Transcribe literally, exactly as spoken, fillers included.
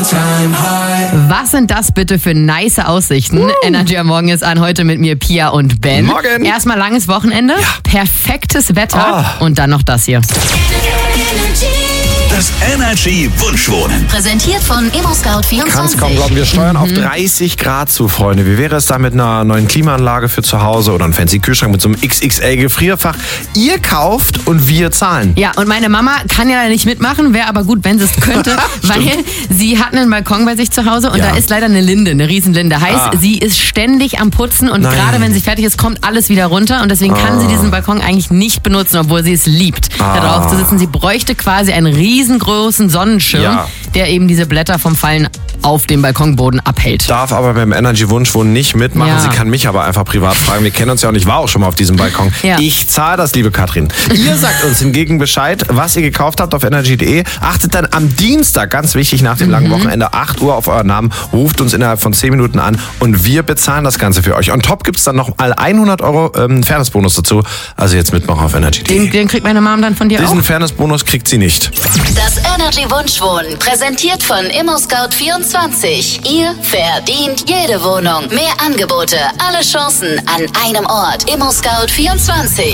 Was sind das bitte für nice Aussichten? Uh. Energy am Morgen ist an, heute mit mir Pia und Ben. Morgen. Erstmal langes Wochenende, ja. Perfektes Wetter oh. und dann noch das hier. Das Energy Wunschwohnen. Präsentiert von ImmoScout vierundzwanzig. Kannst kaum glauben, wir steuern mhm. auf dreißig Grad zu, Freunde. Wie wäre es da mit einer neuen Klimaanlage für zu Hause oder einem fancy Kühlschrank mit so einem X X L-Gefrierfach? Ihr kauft und wir zahlen. Ja, und meine Mama kann ja nicht mitmachen, wäre aber gut, wenn sie es könnte, weil sie hat einen Balkon bei sich zu Hause und ja. da ist leider eine Linde, eine Riesenlinde. Heißt, ah. sie ist ständig am Putzen und gerade wenn sie fertig ist, kommt alles wieder runter und deswegen ah. kann sie diesen Balkon eigentlich nicht benutzen, obwohl sie es liebt, ah. da drauf zu sitzen. Sie bräuchte quasi einen riesengroßen Sonnenschirm, ja. der eben diese Blätter vom Fallen auf dem Balkonboden abhält. Darf aber beim Energy Wunschwohnen nicht mitmachen. Ja. Sie kann mich aber einfach privat fragen. Wir kennen uns ja und ich war auch schon mal auf diesem Balkon. Ja. Ich zahle das, liebe Katrin. Ihr sagt uns hingegen Bescheid, was ihr gekauft habt auf energy punkt de. Achtet dann am Dienstag, ganz wichtig, nach dem mhm. langen Wochenende, acht Uhr auf euren Namen. Ruft uns innerhalb von zehn Minuten an und wir bezahlen das Ganze für euch. On top gibt es dann noch mal hundert Euro ähm, Fairness-Bonus dazu. Also jetzt mitmachen auf energy punkt de. Den, den kriegt meine Mom dann von dir Diesen auch? Diesen Fairness-Bonus kriegt sie nicht. Das Energy Wunschwohnen, präsentiert von ImmoScout vierundzwanzig. Ihr verdient jede Wohnung. Mehr Angebote, alle Chancen an einem Ort. ImmoScout vierundzwanzig.